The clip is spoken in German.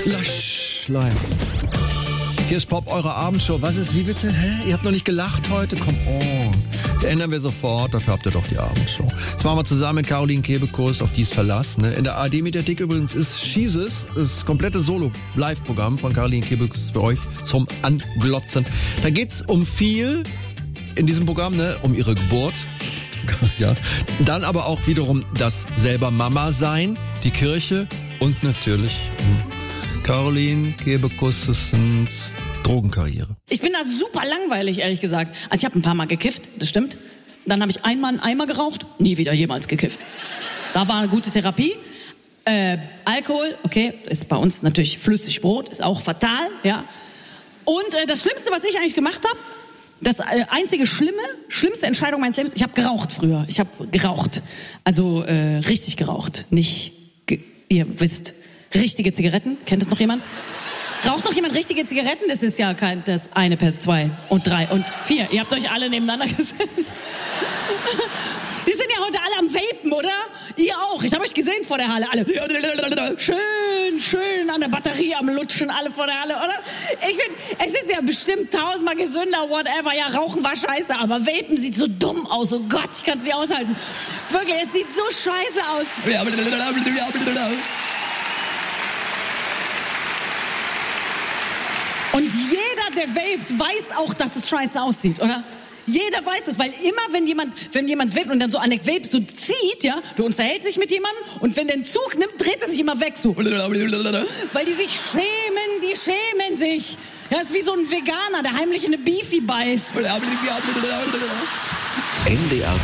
Lush Live. Hier ist Pop, eure Abendshow. Was ist, wie bitte? Hä? Ihr habt noch nicht gelacht heute? Come on. Das ändern wir sofort, dafür habt ihr doch die Abendshow. Das machen wir zusammen mit Caroline Kebekus, auf die ist Verlass. Ne? In der ARD-Mediathek übrigens ist Schießes, das komplette Solo-Live-Programm von Caroline Kebekus für euch zum Anglotzen. Da geht's um viel in diesem Programm, ne? Um ihre Geburt. Ja. Dann aber auch wiederum das selber Mama sein, die Kirche und natürlich Caroline Kebekus' Drogenkarriere. Ich bin da super langweilig, ehrlich gesagt. Also ich habe ein paar Mal gekifft, das stimmt. Dann habe ich einmal einen Eimer geraucht, nie wieder jemals gekifft. Da war eine gute Therapie. Alkohol, okay, ist bei uns natürlich Flüssigbrot, ist auch fatal, ja. Und das Schlimmste, was ich eigentlich gemacht habe, das einzige schlimmste Entscheidung meines Lebens, ich habe geraucht früher. Ich habe geraucht. Also richtig geraucht. Nicht, ihr wisst, richtige Zigaretten. Kennt das noch jemand? Raucht noch jemand richtige Zigaretten? Das ist ja kein, das eine per 2 und 3 und 4. Ihr habt euch alle nebeneinander gesetzt. Die sind ja heute alle am Vapen, oder? Ihr auch. Ich habe euch gesehen vor der Halle. Alle schön an der Batterie am Lutschen, alle vor der Halle, oder? Ich finde, es ist ja bestimmt 1000-mal gesünder, whatever. Ja, Rauchen war scheiße, aber Vapen sieht so dumm aus. Oh Gott, ich kann es nicht aushalten. Wirklich, es sieht so scheiße aus. Und jeder, der vapet, weiß auch, dass es scheiße aussieht, oder? Jeder weiß das, weil immer, wenn jemand vapet und dann so an der Vape so zieht, ja, du unterhältst dich mit jemandem und wenn der einen Zug nimmt, dreht er sich immer weg, so. Weil die schämen sich. Ja, das ist wie so ein Veganer, der heimlich in eine Beefy beißt. NDR